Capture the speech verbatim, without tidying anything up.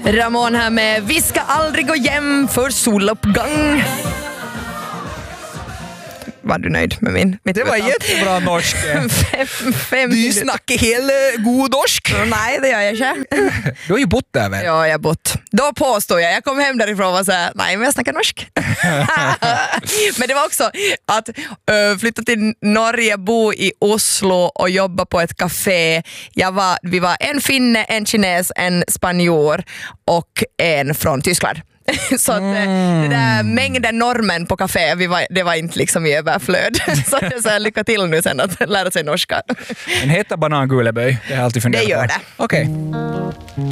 Ramon här med Vi ska aldrig gå hem för soluppgång. Var du nöjd med min? Det var jättebra norsk. fem, fem Du snackar hela god norsk. Nej, det gör jag inte. Du har ju bott där väl? Ja, jag har bott. Då påstår jag, jag kom hem därifrån och sa nej, men jag snackar norsk. Men det var också att uh, flytta till Norge, bo i Oslo och jobba på ett café. Jag var, vi var en finne, en kines, en spanjor och en från Tyskland. Så att mm. det där mängden normen på café, vi var, det var inte liksom i överflöd. Så det så lycka till nu sen att lära sig norska. En heta banan guleböj, det har jag alltid funderat på. Det gör på. det. Okej. Okay.